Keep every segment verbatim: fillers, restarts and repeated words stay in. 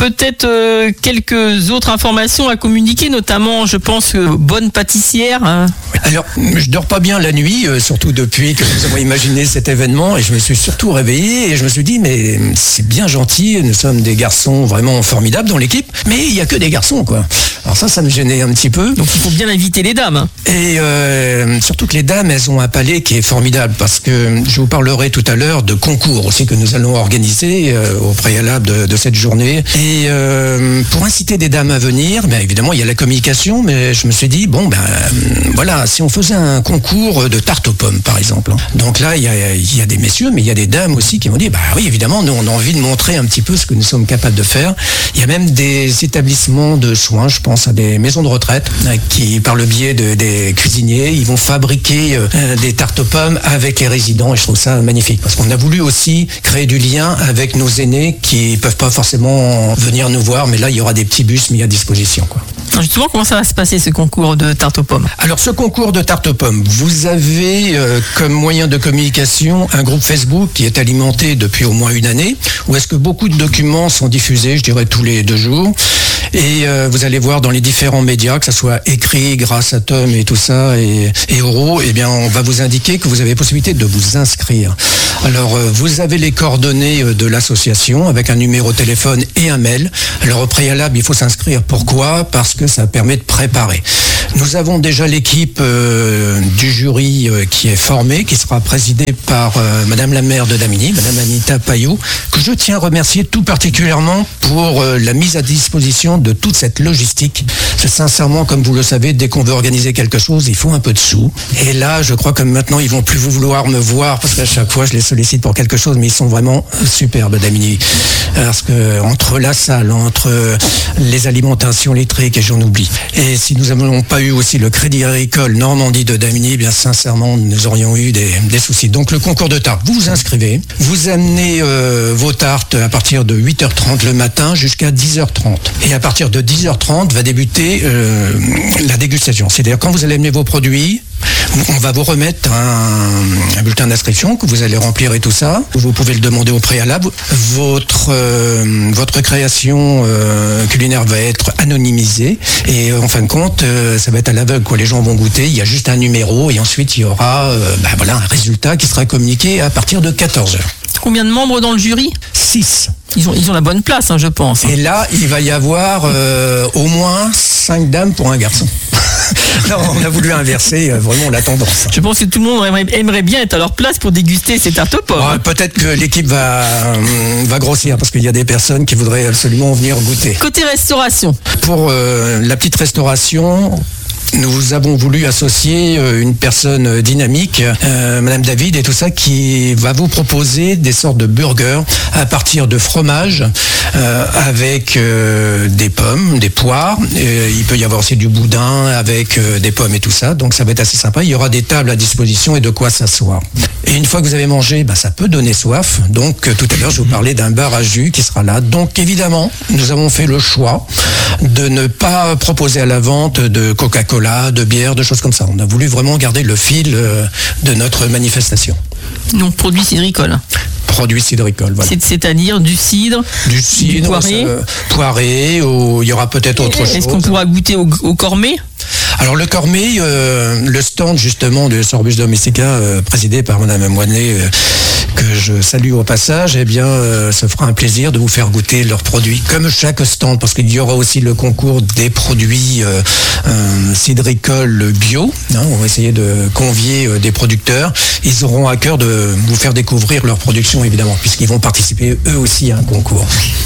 peut-être euh, quelques autres informations à communiquer, notamment, je pense, euh, bonne pâtissière. Hein. Alors, je dors pas bien la nuit, euh, surtout depuis que nous avons imaginé cet événement, et je me suis surtout réveillé et je me suis dit, mais c'est bien gentil, nous sommes des garçons vraiment formidables dans l'équipe, mais il y a que des garçons, quoi. Alors ça, ça me gênait un petit peu. Donc il faut bien inviter les dames. Hein. Et euh, surtout que les dames, elles ont un palais qui est formidable, parce que je vous parlerai tout à l'heure de concours aussi que nous allons organiser euh, au préalable de, de cette journée. Et euh, pour inciter des dames à venir, bien évidemment, il y a la communication, mais je me suis dit, bon, ben voilà, si on faisait un concours de tarte aux pommes, par exemple. Donc là, il y a, il y a des messieurs, mais il y a des dames aussi qui m'ont dit, bah oui, évidemment, nous, on a envie de montrer un petit peu ce que nous sommes capables de faire. Il y a même des établissements de soins, je pense à des maisons de retraite, qui, par le biais de, des cuisiniers, ils vont fabriquer euh, des tartes aux pommes avec les résidents, et je trouve ça magnifique, parce qu'on a voulu aussi créer du lien avec nos aînés qui peuvent pas forcément venir nous voir, mais là, il y aura des petits bus mis à disposition, quoi. Justement, comment ça va se passer, ce concours de tarte aux pommes? Alors, ce concours de tarte aux pommes, vous avez euh, comme moyen de communication un groupe Facebook qui est alimenté depuis au moins une année, où est-ce que beaucoup de documents sont diffusés, je dirais tous les deux jours. Et euh, vous allez voir dans les différents médias, que ce soit écrit, grâce à Tom et tout ça, et, et Oro, eh bien, on va vous indiquer que vous avez possibilité de vous inscrire. Alors, euh, vous avez les coordonnées de l'association avec un numéro de téléphone et un mail. Alors, au préalable, il faut s'inscrire. Pourquoi ? Parce que ça permet de préparer. Nous avons déjà l'équipe euh, du jury euh, qui est formée, qui sera présidée par euh, Madame la maire de Damigny, Madame Anita Payot, que je tiens à remercier tout particulièrement pour euh, la mise à disposition de toute cette logistique. C'est sincèrement, comme vous le savez, dès qu'on veut organiser quelque chose, il faut un peu de sous. Et là, je crois que maintenant, ils vont plus vouloir me voir, parce qu'à chaque fois, je les sollicite pour quelque chose, mais ils sont vraiment superbes, Damigny. Parce que entre la salle, entre les alimentations électriques, et j'en oublie. Et si nous n'avions pas eu aussi le Crédit Agricole Normandie de Damigny, bien sincèrement, nous aurions eu des, des soucis. Donc le concours de tarte, vous vous inscrivez, vous amenez euh, vos tartes à partir de huit heures trente le matin jusqu'à dix heures trente. Et à partir de dix heures trente va débuter euh, la dégustation. C'est-à-dire quand vous allez amener vos produits, on va vous remettre un, un bulletin d'inscription que vous allez remplir et tout ça. Vous pouvez le demander au préalable. Votre, euh, votre création euh, culinaire va être anonymisée et en fin de compte, euh, ça va être à l'aveugle, quoi. Les gens vont goûter, il y a juste un numéro et ensuite il y aura euh, bah, voilà, un résultat qui sera communiqué à partir de quatorze heures. Combien de membres dans le jury ? six. Ils ont, ils ont la bonne place, hein, je pense. Et là, il va y avoir euh, au moins cinq dames pour un garçon. Non, on a voulu inverser euh, vraiment la tendance. Je pense que tout le monde aimerait, aimerait bien être à leur place pour déguster ces tartes aux pommes. Ouais, peut-être que l'équipe va, euh, va grossir parce qu'il y a des personnes qui voudraient absolument venir goûter. Côté restauration. Pour euh, la petite restauration, nous avons voulu associer une personne dynamique, euh, Madame David et tout ça, qui va vous proposer des sortes de burgers à partir de fromage euh, avec euh, des pommes, des poires. Et il peut y avoir aussi du boudin avec euh, des pommes et tout ça. Donc ça va être assez sympa. Il y aura des tables à disposition et de quoi s'asseoir. Et une fois que vous avez mangé, bah, ça peut donner soif. Donc euh, tout à l'heure, je vous parlais d'un bar à jus qui sera là. Donc évidemment, nous avons fait le choix de ne pas proposer à la vente de Coca-Cola, de bière, de choses comme ça. On a voulu vraiment garder le fil euh, de notre manifestation. Donc produits cidricoles. Produits cidricoles, voilà. C'est, c'est-à-dire du cidre, du cidre, du poiré, euh, poiré ou il y aura peut-être autre Est-ce chose. Est-ce qu'on pourra goûter au, au cormet ? Alors le cormet, euh, le stand justement de Sorbus Domestica, euh, présidé par Madame Moinet, euh, que je salue au passage, eh bien, euh, ça fera un plaisir de vous faire goûter leurs produits, comme chaque stand, parce qu'il y aura aussi le concours des produits euh, euh, cidricoles bio. Hein, on va essayer de convier euh, des producteurs. Ils auront à cœur de vous faire découvrir leur production, évidemment, puisqu'ils vont participer eux aussi à un concours.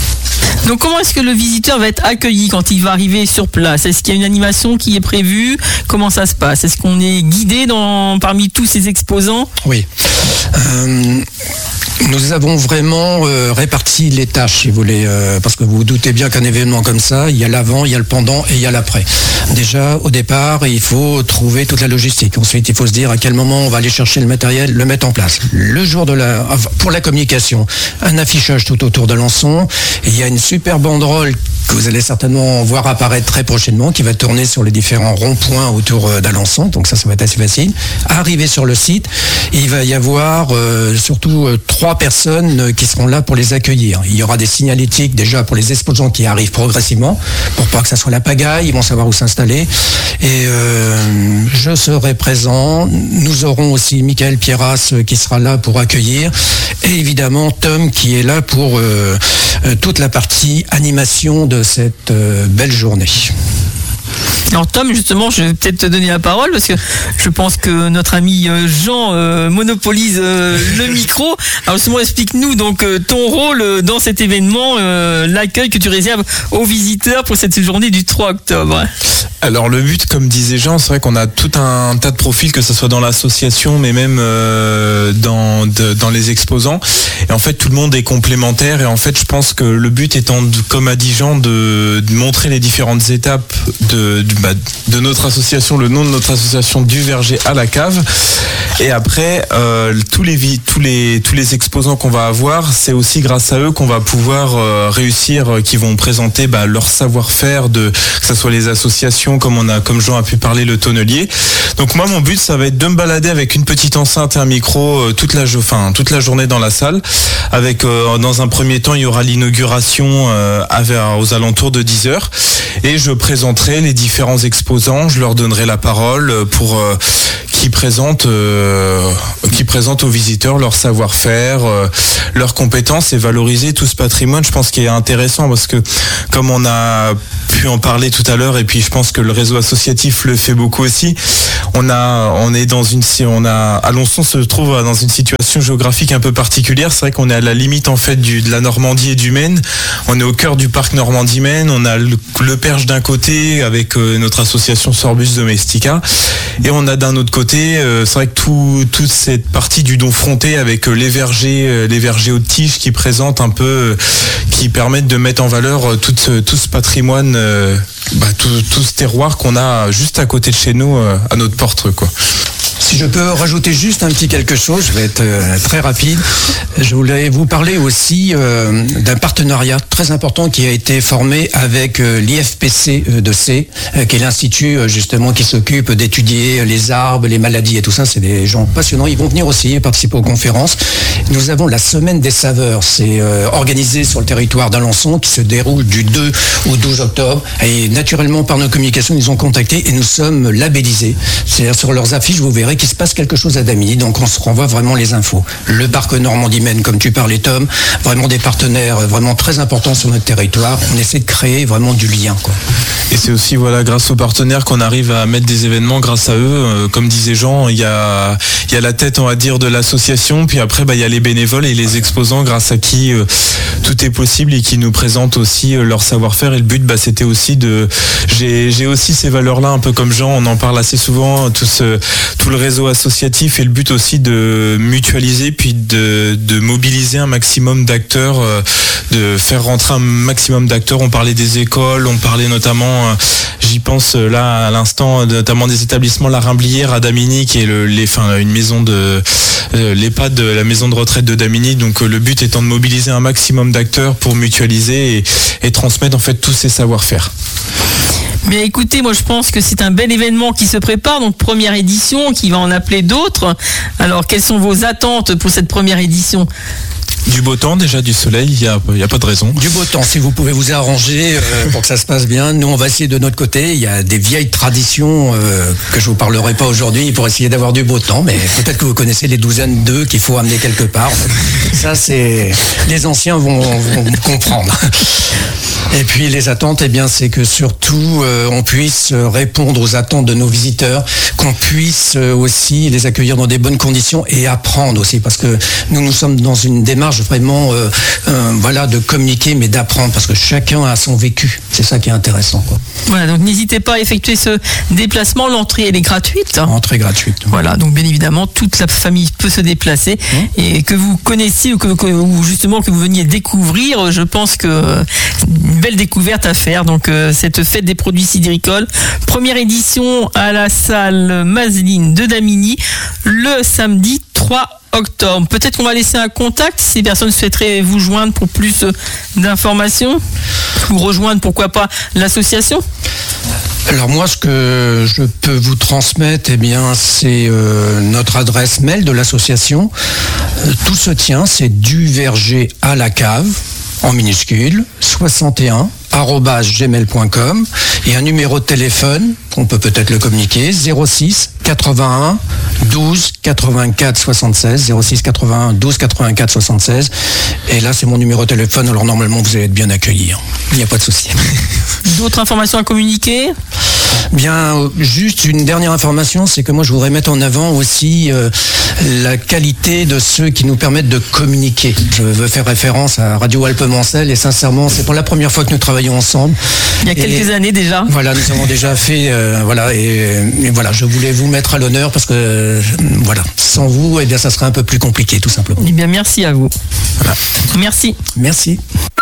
Donc comment est-ce que le visiteur va être accueilli quand il va arriver sur place ? Est-ce qu'il y a une animation qui est prévue ? Comment ça se passe ? Est-ce qu'on est guidé dans, parmi tous ces exposants ? Oui. Euh, nous avons vraiment euh, réparti les tâches, si vous voulez, euh, parce que vous vous doutez bien qu'un événement comme ça, il y a l'avant, il y a le pendant et il y a l'après. Déjà, au départ, il faut trouver toute la logistique. Ensuite, il faut se dire à quel moment on va aller chercher le matériel, le mettre en place. Le jour de la, pour la communication, un affichage tout autour d'Alençon. Il y a une super banderole que vous allez certainement voir apparaître très prochainement, qui va tourner sur les différents ronds-points autour d'Alençon. Donc ça, ça va être assez facile. Arrivé sur le site, il va y avoir euh, surtout euh, trois trois personnes qui seront là pour les accueillir. Il y aura des signalétiques déjà pour les exposants qui arrivent progressivement, pour pas que ça soit la pagaille, ils vont savoir où s'installer. Et euh, je serai présent. Nous aurons aussi Michael Pierras qui sera là pour accueillir. Et évidemment Tom qui est là pour euh, euh, toute la partie animation de cette euh, belle journée. Alors Tom, justement, je vais peut-être te donner la parole parce que je pense que notre ami Jean euh, monopolise euh, le micro. Alors justement, explique-nous donc euh, ton rôle dans cet événement, euh, l'accueil que tu réserves aux visiteurs pour cette journée du trois octobre. Alors le but, comme disait Jean, c'est vrai qu'on a tout un tas de profils, que ce soit dans l'association, mais même euh, dans, de, dans les exposants. Et en fait, tout le monde est complémentaire. Et en fait, je pense que le but étant, de, comme a dit Jean, de, de montrer les différentes étapes de, de, bah, de notre association, le nom de notre association du verger à la cave. Et après, euh, tous les tous les tous les exposants qu'on va avoir, c'est aussi grâce à eux qu'on va pouvoir euh, réussir, euh, qui vont présenter bah, leur savoir-faire, de que ce soit les associations, comme on a, comme Jean a pu parler, le tonnelier. Donc moi, mon but, ça va être de me balader avec une petite enceinte et un micro euh, toute la, enfin toute la journée dans la salle. Avec euh, dans un premier temps, il y aura l'inauguration euh, à, aux alentours de dix heures, et je présenterai les différents exposants. Je leur donnerai la parole pour euh, qui présentent euh, qui présentent aux visiteurs leur savoir-faire, euh, leurs compétences, et valoriser tout ce patrimoine. Je pense qu'il est intéressant parce que, comme on a pu en parler tout à l'heure, et puis je pense que le réseau associatif le fait beaucoup aussi, on a on est dans une on a Alençon se trouve dans une situation géographique un peu particulière. C'est vrai qu'on est à la limite en fait du de la Normandie et du Maine. On est au cœur du parc Normandie-Maine. On a le, le Perche d'un côté avec euh, notre association Sorbus Domestica, et on a d'un autre côté, euh, c'est vrai que tout, toute cette partie du Don-Fronté avec euh, les vergers, euh, les vergers haute tige qui présentent un peu, euh, qui permettent de mettre en valeur euh, tout, ce, tout ce patrimoine, euh, bah, tout, tout ce terroir qu'on a juste à côté de chez nous, euh, à notre porte, quoi. Si je peux rajouter juste un petit quelque chose, je vais être euh, très rapide. Je voulais vous parler aussi euh, d'un partenariat très important qui a été formé avec euh, l'I F P C de C, euh, qui est l'institut euh, justement qui s'occupe d'étudier les arbres, les maladies et tout ça. C'est des gens passionnants. Ils vont venir aussi participer aux conférences. Nous avons la semaine des saveurs. C'est euh, organisé sur le territoire d'Alençon, qui se déroule du deux au douze octobre. Et naturellement, par nos communications, ils nous ont contactés et nous sommes labellisés. C'est-à-dire sur leurs affiches, vous verrez qu'il se passe quelque chose à Damigny, donc on se renvoie vraiment les infos. Le parc Normandie-Maine, comme tu parlais Tom, vraiment des partenaires vraiment très importants sur notre territoire. On essaie de créer vraiment du lien, quoi. Et c'est aussi voilà grâce aux partenaires qu'on arrive à mettre des événements. Grâce à eux, euh, comme disait Jean, il y a il y a la tête, on va dire, de l'association, puis après bah il y a les bénévoles et les exposants grâce à qui euh, tout est possible et qui nous présentent aussi euh, leur savoir-faire. Et le but bah c'était aussi de j'ai j'ai aussi ces valeurs-là, un peu comme Jean, on en parle assez souvent, tout ce tout le réseau associatif, et le but aussi de mutualiser puis de, de mobiliser un maximum d'acteurs, euh, de faire rentrer un maximum d'acteurs. On parlait des écoles, on parlait notamment, euh, j'y pense euh, là à l'instant, notamment des établissements La Rimblière à Damigny, qui est le, les, enfin, une maison de euh, l'EHPAD de la maison de retraite de Damigny. Donc euh, le but étant de mobiliser un maximum d'acteurs pour mutualiser et, et transmettre en fait tous ces savoir-faire. Bien écoutez, moi je pense que c'est un bel événement qui se prépare, donc première édition, qui va en appeler d'autres. Alors quelles sont vos attentes pour cette première édition ? Du beau temps, déjà du soleil, il n'y a, y a pas de raison. Du beau temps, si vous pouvez vous arranger euh, pour que ça se passe bien. Nous, on va essayer de notre côté. Il y a des vieilles traditions euh, que je vous parlerai pas aujourd'hui pour essayer d'avoir du beau temps, mais peut-être que vous connaissez les douzaines d'œufs qu'il faut amener quelque part. Ça, c'est les anciens vont, vont comprendre. Et puis les attentes, eh bien, c'est que surtout euh, on puisse répondre aux attentes de nos visiteurs, qu'on puisse euh, aussi les accueillir dans des bonnes conditions et apprendre aussi, parce que nous nous sommes dans une démarche vraiment, euh, euh, voilà, de communiquer, mais d'apprendre, parce que chacun a son vécu. C'est ça qui est intéressant, quoi. Voilà, donc n'hésitez pas à effectuer ce déplacement. L'entrée elle est gratuite. Entrée gratuite. Voilà, donc bien évidemment toute la famille peut se déplacer, mmh. et que vous connaissiez ou que, que ou justement que vous veniez découvrir, je pense que une belle découverte à faire. Donc euh, cette fête des produits cidricoles, première édition à la salle Mazeline de Damigny le samedi trois octobre. Peut-être qu'on va laisser un contact si les personnes souhaiteraient vous joindre pour plus d'informations, ou rejoindre pourquoi pas l'association. Alors moi, ce que je peux vous transmettre, eh bien, c'est euh, notre adresse mail de l'association. Tout se tient, c'est du verger à la cave, en minuscule, soixante et un, arobase gmail point com, et un numéro de téléphone, on peut peut-être le communiquer, zéro six quatre-vingt-un douze quatre-vingt-quatre soixante-seize, zéro six quatre-vingt-un douze quatre-vingt-quatre soixante-seize, et là c'est mon numéro de téléphone, alors normalement vous allez être bien accueillis, il n'y a pas de souci. D'autres informations à communiquer ? Bien, juste une dernière information, c'est que moi je voudrais mettre en avant aussi euh, la qualité de ceux qui nous permettent de communiquer. Je veux faire référence à Radio Alpes-Mancel et sincèrement, c'est pas la première fois que nous travaillons ensemble. Il y a quelques et, années déjà. Voilà, nous avons déjà fait, euh, voilà, et, et voilà, je voulais vous mettre à l'honneur parce que, euh, voilà, sans vous, eh bien, ça serait un peu plus compliqué, tout simplement. Eh bien, merci à vous. Voilà. Merci. Merci.